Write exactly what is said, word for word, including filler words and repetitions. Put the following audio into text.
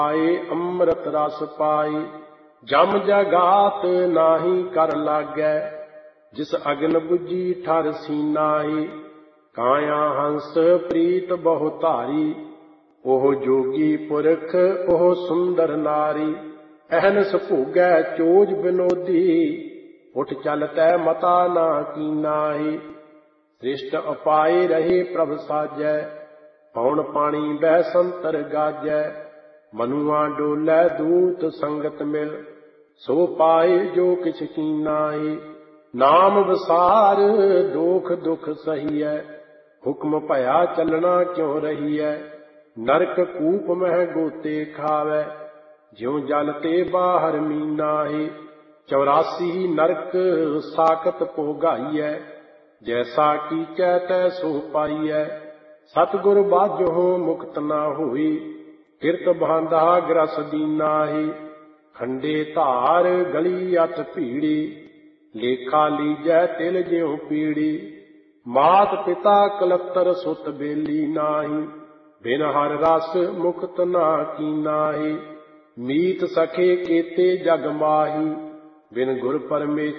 ਆਏ ਅੰਮ੍ਰਿਤ ਰਸ ਪਾਈ। ਜਮ ਜਗਾਤ ਨਾਹੀ ਕਰ ਲਾਗੈ, ਜਿਸ ਅਗਨ ਬੁਝੀ ਠਰ ਸੀਨਾਹੀ। ਕਾਇਆ ਹੰਸ ਪ੍ਰੀਤ ਬਹੁ ਧਾਰੀ, ਉਹ ਜੋਗੀ ਪੁਰਖ ਉਹ ਸੁੰਦਰ ਨਾਰੀ। ਅਹਨਸ ਭੋਗੈ ਚੋਜ ਬਿਨੋਦੀ, ਉਠ ਚਲ ਤੈ ਮਤਾ ਨਾ ਕੀਨਾਹੀ। ਸ੍ਰਿਸ਼ਟ ਅਪਾਏ ਰਹੇ ਪ੍ਰਭ ਸਾਜੈ, ਪੌਣ ਪਾਣੀ ਬਹਿ ਸੰਤਰ ਗਾਜੈ। ਮਨੁਆ ਡੋਲੈ ਦੂਤ ਸੰਗਤ ਮਿਲ, ਸੋ ਪਾਏ ਜੋ ਕਿਛ ਕੀਨਾਹੀ। ਨਾਮ ਵਿਸਾਰ ਦੋਖ ਦੁਖ ਸਹੀਐ, ਹੁਕਮ ਭਇਆ ਚੱਲਣਾ ਕਿਉ ਰਹੀਐ। ਨਰਕ ਕੂਪ ਮਹਿ ਗੋਤੇ ਖਾਵੈ, ਜਿਉ ਜਲ ਤੇ ਬਾਹਰ ਮੀਨਾਹੀ। ਚੌਰਾਸੀ ਨਰਕ ਸਾਕਤ ਭੋਗਾਈਐ, ਜੈਸਾ ਕੀਚੈ ਤੈਸੋ ਪਾਈਐ। ਸਤਿਗੁਰ ਬਾਝਹੁ ਮੁਕਤ ਨਾ ਹੋਈ, ਕਿਰਤ ਬਾਂਧਾ ਗ੍ਰਸ ਦੀਨਾਹੀ। ਖੰਡੇ ਧਾਰ ਗਲੀ ਅਤ ਭੀੜੀ, ਲੇਖਾ ਲੀਜੈ ਤਿਲ ਜਿਉ ਪੀੜੀ। ਮਾਤ ਪਿਤਾ ਕਲਤਰ ਸੁਤ ਬੇਲੀ ਨਾਹੀ, ਬਿਨ ਹਰ ਰਸ ਮੁਕਤ ਨਾ ਕੀਨਾਹੀ। ਮੀਤ ਸਖੇ ਕੇਤੇ ਜਗ ਮਾਹੀ, ਬਿਨ ਗੁਰ ਪਰਮੇਸ਼ਰ